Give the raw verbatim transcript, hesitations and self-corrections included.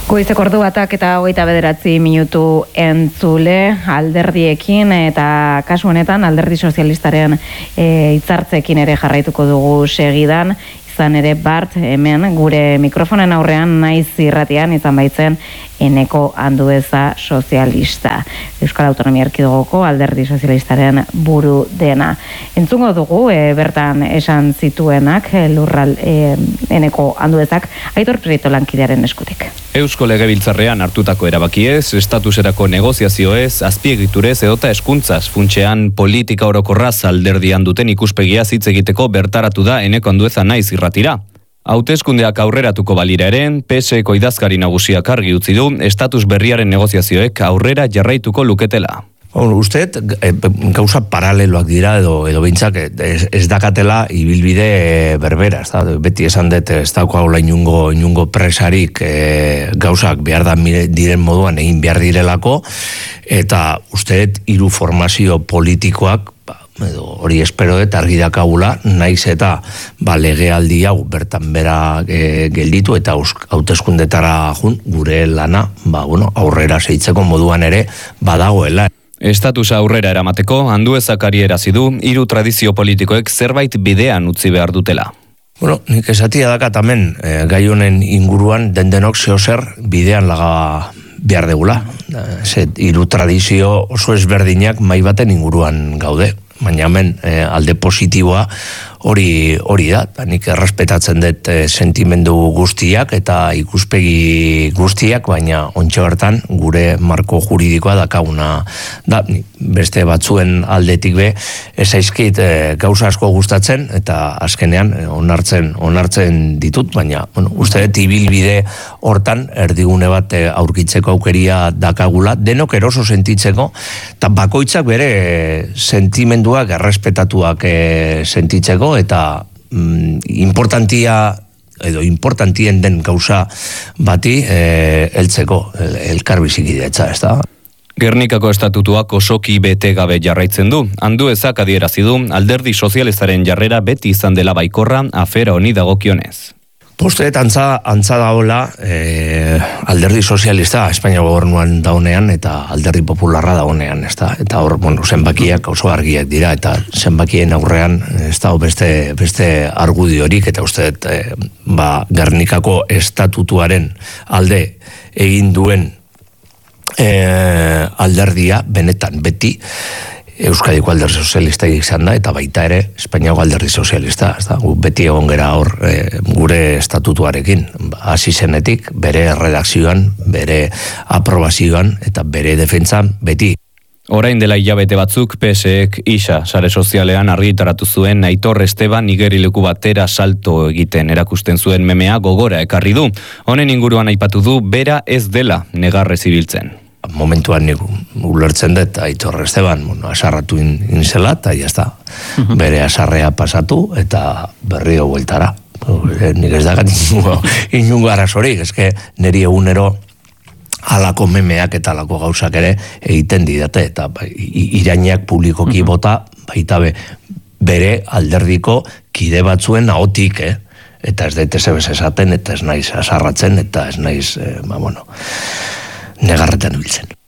Goizeko ordu batak eta hogeita bederatzi minutu entzule alderdiekin eta kasu honetan alderdi sozialistaren e, hitzartzekin ere jarraituko dugu segidan. Izan ere Bart hemen gure mikrofonen aurrean naiz irratian izan baitzen Eneko Andueza sozialista. Euskal Autonomia Erkidegoko alderdi sozialistaren buru dena. Entzungo dugu e, bertan esan zituenak e, lurral e, Eneko Anduezak Aitor Prieto lankidearen eskutik. Eusko Legebiltzarrean hartutako erabakiez, estatuserako negoziazioez, azpiegiturez edota eskuntzaz funtsean politika orokorraz alderdian duten ikuspegia hitz egiteko bertaratu da Eneko Andueza naiz irratira. Hauteskundeak aurreratuko balira ere, P S Eko idazkari nagusiak argi utzi du estatus berriaren negoziazioek aurrera jarraituko luketela. Usteet, gauza paraleloak dira edo, edo bintzak ez, ez dakatela ibilbide berbera, ez da? Beti esan dut ez daukagola inungo, inungo presarik e, gauzak behar da diren moduan egin behar direlako, eta usteet hiru formazio politikoak edo hori espero dut argi dakagula, naiz eta ba, legealdi hau bertan bera e, gelditu eta hauteskundetara jun gure lana ba, bueno, aurrera zeitzeko moduan ere badagoela. Estatusa aurrera eramateko, Anduezak adierazi du hiru tradizio politikoek zerbait bidean utzi behar dutela. Bueno, nik esatia dakat hemen e, gai honen inguruan dendenok zeozer bidean laga behar degula. Zet, hiru tradizio oso ezberdinak mai baten inguruan gaude. Baina hemen e, alde positiboa hori hori da, nik errespetatzen dut e, sentimendu guztiak eta ikuspegi guztiak, baina ontsa bertan gure marko juridikoa dakaguna da, beste batzuen aldetik be, ezaizkit e, gauza asko gustatzen eta azkenean e, onartzen onartzen ditut, baina bueno, uste dut ibilbide hortan erdigune bat e, aurkitzeko aukeria dakagula, denok eroso sentitzeko, eta bakoitzak bere e, sentimenduak errespetatuak e, sentitzeko, eta mm, importantia edo importantien den gauza bati eh, heltzeko el, elkar bizikidetza, ez da? Gernikako estatutuak osoki bete gabe jarraitzen du. Anduezak adierazi du alderdi sozialistaren jarrera beti izan dela baikorra afera honi dagokionez. Posteet antza, antza daola eh, alderdi sozialista Espainia gobernuan daunean eta alderdi popularra daunean, ez da? Eta hor, bueno, zenbakiak oso argiak dira eta zenbakien aurrean ez da beste, beste argudiorik eta uste eh, ba, Gernikako estatutuaren alde egin duen eh, alderdia benetan beti Euskadiko alderdi sozialista izan da, eta baita ere Espainiako alderdi sozialista, ez da, beti egon gera hor e, gure estatutuarekin, hasi zenetik, bere redakzioan, bere aprobazioan, eta bere defentsan beti. Orain dela hilabete batzuk, P S Ek isa sare sozialean argitaratu zuen Aitor Esteban igerileku batera salto egiten erakusten zuen memea gogora ekarri du. Honen inguruan aipatu du bera ez dela negarrez ibiltzen. Momentuan nik ulertzen dut Aitor Esteban, bueno, asarratu in, inzela, eta jazta, bere asarrea pasatu, eta berrio bueltara. Nik ez dakat inungo arazorik, eske niri egunero halako memeak eta halako gauzak ere egiten didate, eta irainak publikoki bota, baita be, bere alderdiko kide batzuen ahotik, eh? Eta ez dut ezebez esaten, eta ez naiz asarratzen, eta ez naiz, eh, ba, bueno, negarretan biltzen.